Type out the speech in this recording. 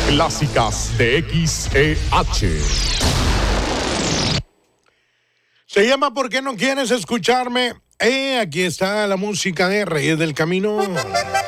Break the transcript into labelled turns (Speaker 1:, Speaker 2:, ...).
Speaker 1: clásicas de XEH.
Speaker 2: Se llama ¿Por qué no quieres escucharme? Aquí está la música de Reyes del Camino.